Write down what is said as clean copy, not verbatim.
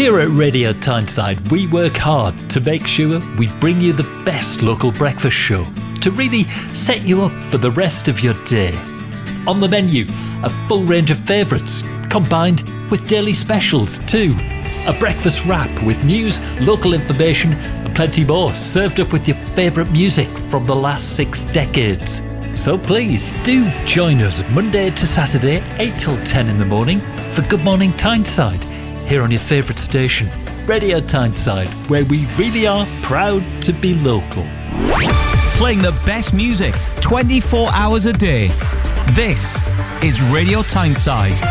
Here at Radio Tyneside, we work hard to make sure we bring you the best local breakfast show to really set you up for the rest of your day. On the menu, a full range of favourites, combined with daily specials too. A breakfast wrap with news, local information and plenty more, served up with your favourite music from the last 6 decades. So please do join us Monday to Saturday, 8 till 10 in the morning for Good Morning Tyneside, here on your favourite station, Radio Tyneside, where we really are proud to be local. Playing the best music 24 hours a day. This is Radio Tyneside.